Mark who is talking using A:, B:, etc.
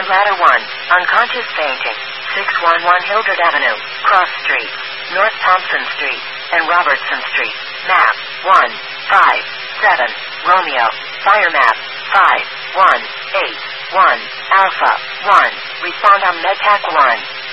A: Ladder 1, unconscious fainting, 611 Hildred Avenue, Cross Street, North Thompson Street, and Robertson Street. Map 157 Romeo. Fire map 5181 Alpha 1. Respond on MedTac 1.